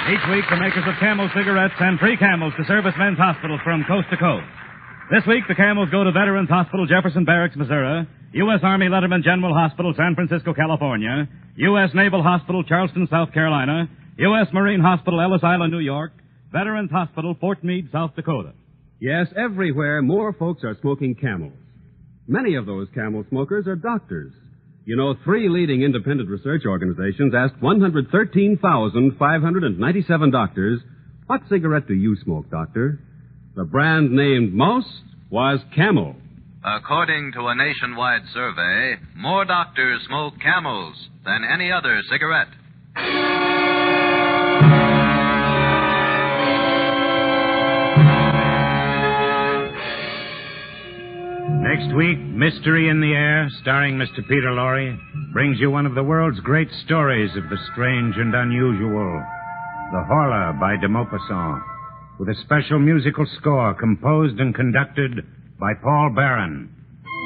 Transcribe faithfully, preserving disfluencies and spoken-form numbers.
Each week, the makers of Camel cigarettes send free Camels to servicemen's hospitals from coast to coast. This week, the Camels go to Veterans Hospital, Jefferson Barracks, Missouri, U S. Army Letterman General Hospital, San Francisco, California, U S. Naval Hospital, Charleston, South Carolina, U S. Marine Hospital, Ellis Island, New York, Veterans Hospital, Fort Meade, South Dakota. Yes, everywhere more folks are smoking Camels. Many of those Camel smokers are doctors. You know, three leading independent research organizations asked one hundred thirteen thousand five hundred ninety-seven doctors, what cigarette do you smoke, doctor? The brand named most was Camel. According to a nationwide survey, more doctors smoke Camels than any other cigarette. Next week, Mystery in the Air, starring Mister Peter Lorre, brings you one of the world's great stories of the strange and unusual, The Horla by de Maupassant, with a special musical score composed and conducted by Paul Barron.